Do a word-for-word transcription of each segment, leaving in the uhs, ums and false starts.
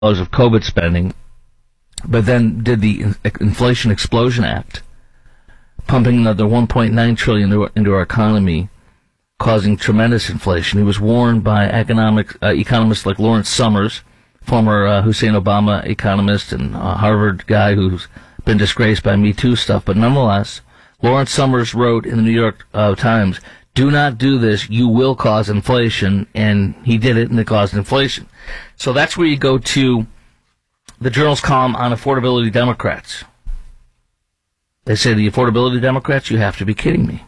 of COVID spending, but then did the Inflation Explosion Act, pumping another one point nine trillion dollars into, into our economy, causing tremendous inflation. He was warned by economic uh, economists like Lawrence Summers, former uh, Hussein Obama economist and uh, Harvard guy who's been disgraced by Me Too stuff. But nonetheless, Lawrence Summers wrote in the New York uh, Times, "Do not do this, you will cause inflation," and he did it, and it caused inflation. So that's where you go to the Journal's column on affordability Democrats. They say, the affordability Democrats, you have to be kidding me.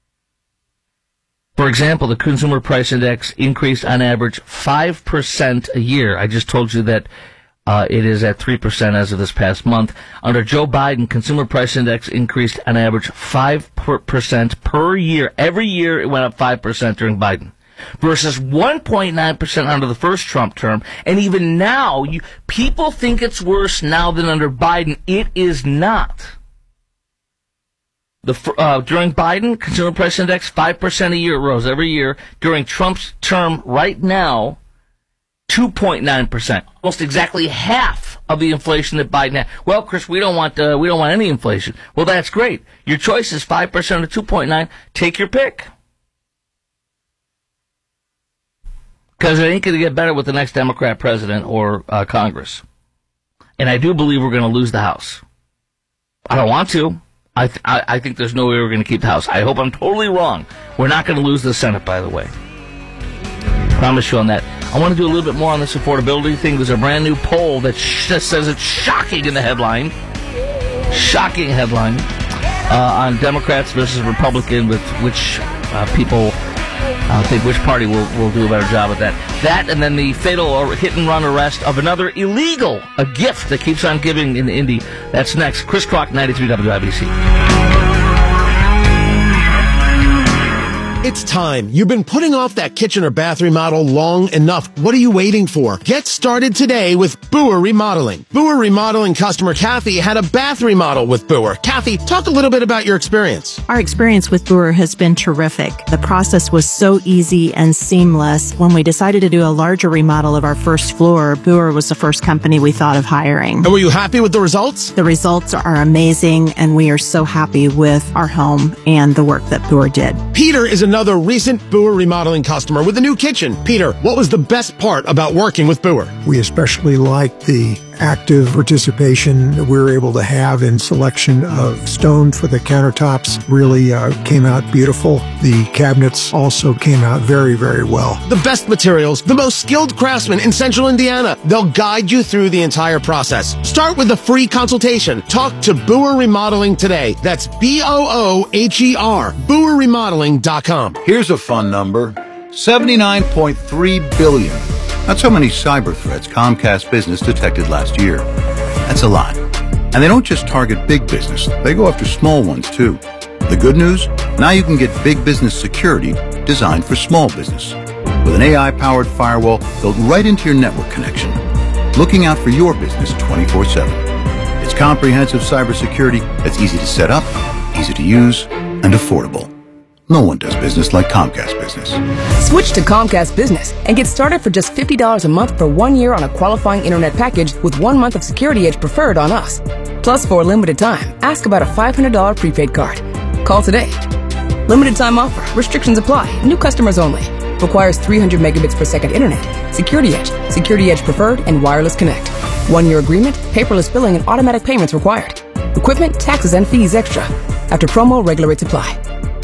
For example, the Consumer Price Index increased on average five percent a year. I just told you that uh, it is at three percent as of this past month. Under Joe Biden, Consumer Price Index increased on average five percent per year. Every year it went up five percent during Biden, versus one point nine percent under the first Trump term. And even now, you, people think it's worse now than under Biden. It is not. The, uh, during Biden, Consumer Price Index, five percent a year, it rose every year. During Trump's term right now, two point nine percent. Almost exactly half of the inflation that Biden had. Well, Chris, we don't want, uh, we don't want any inflation. Well, that's great. Your choice is five percent or two point nine. Take your pick. Because it ain't going to get better with the next Democrat president or uh, Congress. And I do believe we're going to lose the House. I don't want to. I, th- I I think there's no way we're going to keep the House. I hope I'm totally wrong. We're not going to lose the Senate, by the way. Promise you on that. I want to do a little bit more on this affordability thing. There's a brand new poll that sh- says it's shocking in the headline. Shocking headline uh, on Democrats versus Republican, with which uh, people uh, think which party will, will do a better job at that. That and then the fatal hit-and-run arrest of another illegal, a gift that keeps on giving in Indy. That's next. Chris Crock, ninety-three W I B C. It's time. You've been putting off that kitchen or bath remodel long enough. What are you waiting for? Get started today with Boer Remodeling. Boer Remodeling customer Kathy had a bath remodel with Boer. Kathy, talk a little bit about your experience. Our experience with Boer has been terrific. The process was so easy and seamless. When we decided to do a larger remodel of our first floor, Boer was the first company we thought of hiring. And were you happy with the results? The results are amazing, and we are so happy with our home and the work that Boer did. Peter is another recent Boer Remodeling customer with a new kitchen. Peter, what was the best part about working with Boer? We especially liked the active participation that we were able to have in selection of stone for the countertops. Really uh, came out beautiful. The cabinets also came out very, very well. The best materials, the most skilled craftsmen in Central Indiana. They'll guide you through the entire process. Start with a free consultation. Talk to Boer Remodeling today. That's B O O H E R, Boer Remodeling dot com. Here's a fun number. seventy-nine point three billion. That's how many cyber threats Comcast Business detected last year. That's a lot. And they don't just target big business. They go after small ones, too. The good news? Now you can get big business security designed for small business. With an A I-powered firewall built right into your network connection. Looking out for your business twenty-four seven. It's comprehensive cybersecurity that's easy to set up, easy to use, and affordable. No one does business like Comcast Business. Switch to Comcast Business and get started for just fifty dollars a month for one year on a qualifying internet package with one month of Security Edge preferred on us. Plus, for a limited time, ask about a five hundred dollars prepaid card. Call today. Limited time offer. Restrictions apply. New customers only. Requires three hundred megabits per second internet. Security Edge. Security Edge preferred and wireless connect. One year agreement, paperless billing, and automatic payments required. Equipment, taxes, and fees extra. After promo, regular rates apply.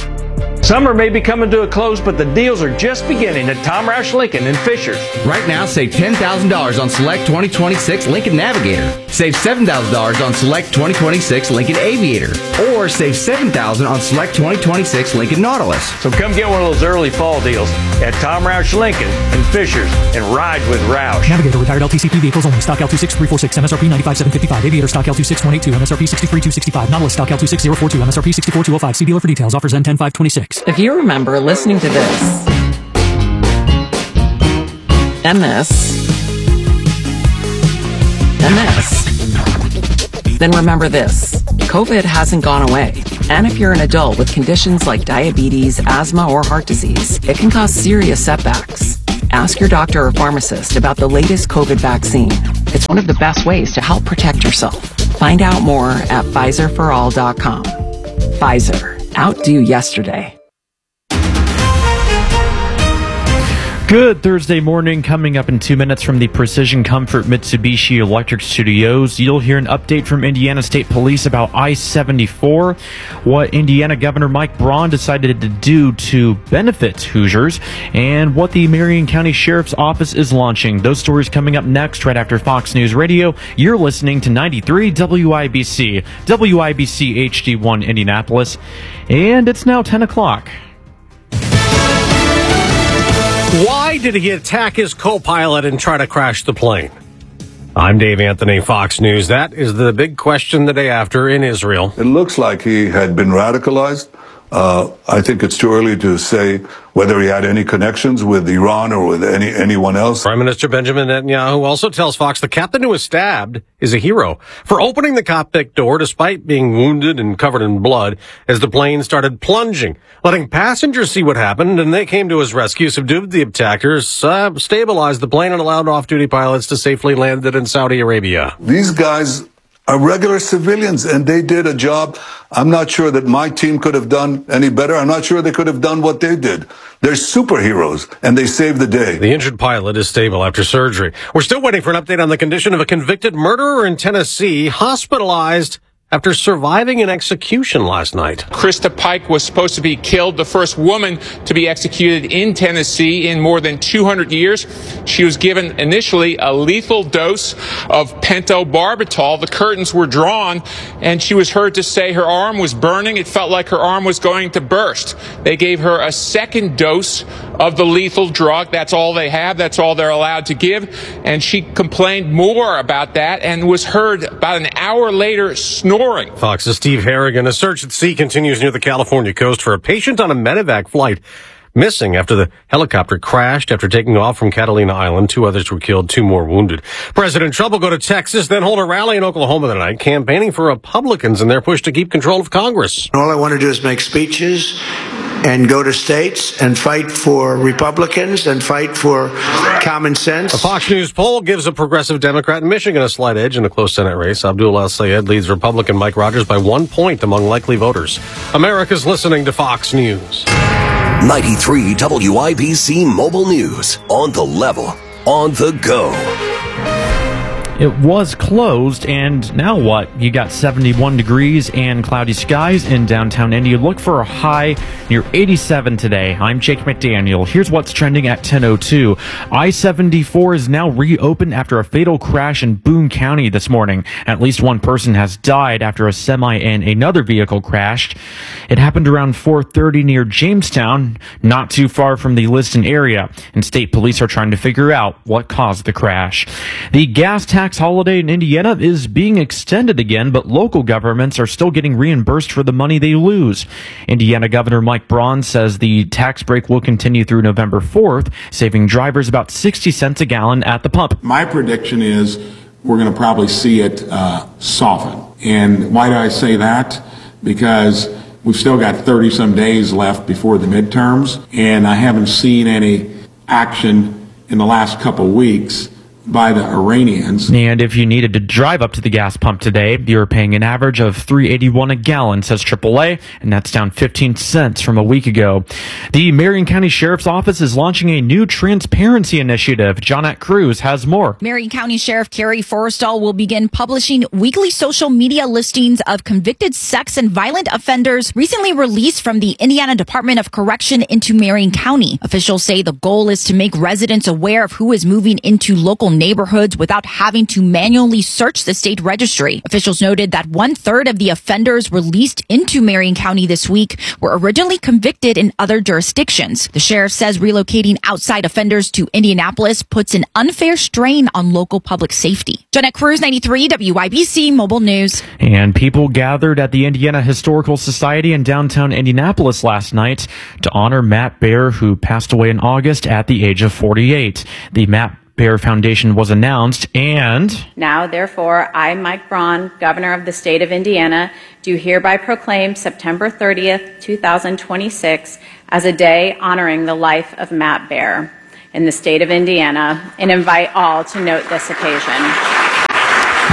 Summer may be coming to a close, but the deals are just beginning at Tom Roush Lincoln in Fishers. Right now, save ten thousand dollars on select twenty twenty-six Lincoln Navigator. Save seven thousand dollars on select twenty twenty-six Lincoln Aviator. Or save seven thousand dollars on select twenty twenty-six Lincoln Nautilus. So come get one of those early fall deals at Tom Roush Lincoln in Fishers and ride with Roush. Navigator retired L T C P vehicles only. Stock L two six three four six, M S R P ninety-five seven fifty-five. Aviator stock L two six one eight two, M S R P sixty-three two sixty-five. Nautilus stock L two six zero four two, M S R P sixty-four two oh five. See dealer for details. Offers end ten five twenty-six. If you remember listening to this and this and this, then remember this. COVID hasn't gone away. And if you're an adult with conditions like diabetes, asthma, or heart disease, it can cause serious setbacks. Ask your doctor or pharmacist about the latest COVID vaccine. It's one of the best ways to help protect yourself. Find out more at Pfizer for all dot com. Pfizer. Outdo yesterday. Good Thursday morning. Coming up in two minutes from the Precision Comfort Mitsubishi Electric Studios, you'll hear an update from Indiana State Police about I seventy-four, what Indiana Governor Mike Braun decided to do to benefit Hoosiers, and what the Marion County Sheriff's Office is launching. Those stories coming up next right after Fox News Radio. You're listening to ninety-three W I B C, W I B C H D one Indianapolis, and it's now ten o'clock. Why did he attack his co-pilot and try to crash the plane? I'm Dave Anthony, Fox News. That is the big question the day after in Israel. It looks like he had been radicalized. Uh, I think it's too early to say whether he had any connections with Iran or with any anyone else. Prime Minister Benjamin Netanyahu also tells Fox the captain who was stabbed is a hero for opening the cockpit door despite being wounded and covered in blood as the plane started plunging, letting passengers see what happened, and they came to his rescue, subdued the attackers, uh, stabilized the plane, and allowed off-duty pilots to safely land it in Saudi Arabia. These guys are regular civilians, and they did a job I'm not sure that my team could have done any better. I'm not sure they could have done what they did. They're superheroes, and they saved the day. The injured pilot is stable after surgery. We're still waiting for an update on the condition of a convicted murderer in Tennessee, hospitalized after surviving an execution last night. Krista Pike was supposed to be killed, the first woman to be executed in Tennessee in more than two hundred years. She was given initially a lethal dose of pentobarbital. The curtains were drawn, and she was heard to say her arm was burning. It felt like her arm was going to burst. They gave her a second dose of the lethal drug. That's all they have. That's all they're allowed to give. And she complained more about that and was heard about an hour later snoring. Fox's Steve Harrigan. A search at sea continues near the California coast for a patient on a medevac flight missing after the helicopter crashed after taking off from Catalina Island. Two others were killed, two more wounded. President Trump will go to Texas, then hold a rally in Oklahoma tonight, campaigning for Republicans in their push to keep control of Congress. All I want to do is make speeches and go to states and fight for Republicans and fight for common sense. A Fox News poll gives a progressive Democrat in Michigan a slight edge in a close Senate race. Abdul El-Sayed leads Republican Mike Rogers by one point among likely voters. America's listening to Fox News. ninety-three W I B C Mobile News. On the level. On the go. It was closed, and now what? You got seventy-one degrees and cloudy skies in downtown Indy. Look for a high near eighty-seven today. I'm Jake McDaniel. Here's what's trending at ten oh two. I seventy-four is now reopened after a fatal crash in Boone County this morning. At least one person has died after a semi and another vehicle crashed. It happened around four thirty near Jamestown, not too far from the Liston area, and state police are trying to figure out what caused the crash. The gas tax holiday in Indiana is being extended again, but local governments are still getting reimbursed for the money they lose. Indiana Governor Mike Braun says the tax break will continue through November fourth, saving drivers about sixty cents a gallon at the pump. My prediction is we're going to probably see it uh, soften. And why do I say that? Because we've still got thirty some days left before the midterms, and I haven't seen any action in the last couple weeks by the Iranians. And if you needed to drive up to the gas pump today, you're paying an average of three eighty-one a gallon, says triple A, and that's down fifteen cents from a week ago. The Marion County Sheriff's Office is launching a new transparency initiative. Johnette Cruz has more. Marion County Sheriff Carrie Forrestal will begin publishing weekly social media listings of convicted sex and violent offenders recently released from the Indiana Department of Correction into Marion County. Officials say the goal is to make residents aware of who is moving into local neighborhoods without having to manually search the state registry. Officials noted that one third of the offenders released into Marion County this week were originally convicted in other jurisdictions. The sheriff says relocating outside offenders to Indianapolis puts an unfair strain on local public safety. Johnette Cruz, ninety-three W I B C Mobile News. And people gathered at the Indiana Historical Society in downtown Indianapolis last night to honor Matt Baer, who passed away in August at the age of forty-eight. The Matt Baer Foundation was announced, and now, therefore, I, Mike Braun, Governor of the State of Indiana, do hereby proclaim September thirtieth, two thousand twenty-six as a day honoring the life of Matt Baer in the state of Indiana, and invite all to note this occasion.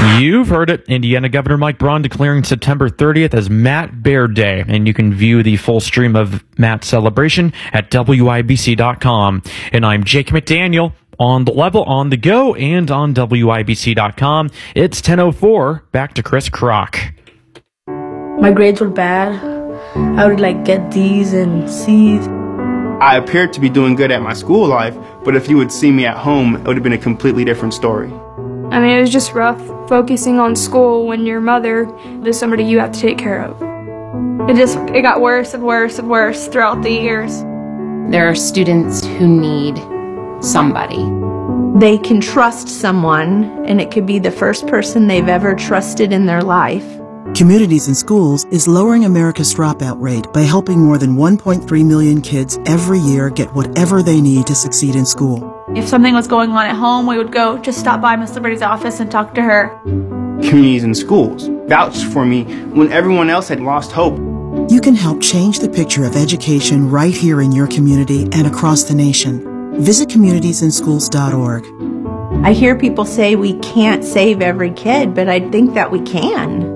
You've heard it. Indiana Governor Mike Braun declaring September thirtieth as Matt Bear Day, and you can view the full stream of Matt's celebration at W I B C dot com. And I'm Jake McDaniel, on the level, on the go, and on W I B C dot com. It's ten oh four. Back to Chris Kroc. My grades were bad. I would like get D's and C's. I appeared to be doing good at my school life, but if you would see me at home, it would have been a completely different story. I mean, it was just rough focusing on school when your mother is somebody you have to take care of. It just, it got worse and worse and worse throughout the years. There are students who need somebody. They can trust someone, and it could be the first person they've ever trusted in their life. Communities in Schools is lowering America's dropout rate by helping more than one point three million kids every year get whatever they need to succeed in school. If something was going on at home, we would go just stop by Miss Liberty's office and talk to her. Communities in Schools vouched for me when everyone else had lost hope. You can help change the picture of education right here in your community and across the nation. Visit communities in schools dot org. I hear people say we can't save every kid, but I think that we can.